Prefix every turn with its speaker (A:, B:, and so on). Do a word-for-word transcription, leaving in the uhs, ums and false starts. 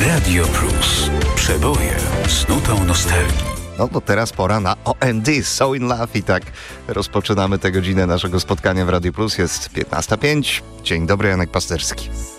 A: Radio Plus. Przeboje z nutą nostalgii.
B: No to teraz pora na O M D, So in Love i tak rozpoczynamy tę godzinę naszego spotkania w Radio Plus. Jest piętnasta pięć. Dzień dobry, Janek Pasterski.